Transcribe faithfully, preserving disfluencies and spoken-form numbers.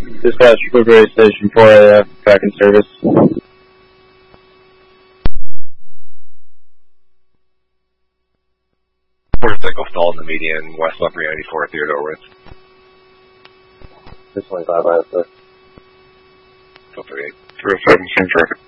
Dispatch, Woodbury Station four A F, back in service. Motorcycle stalled in the median, west on three ninety-four, Theodore Woods. six twenty-five, I have sir. Filter eight. three oh seven, same traffic.